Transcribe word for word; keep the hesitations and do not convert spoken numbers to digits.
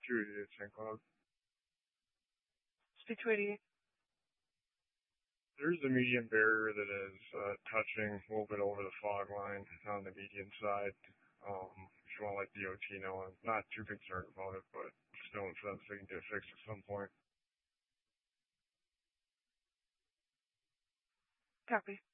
two eighty-eight Saint Cloud. Speak two eighty-eight. There's a median barrier that is uh, touching a little bit over the fog line on the median side. Um, if you want to let D O T know, I'm not too concerned about it, but just knowing for them so they can get it fixed at some point. Copy.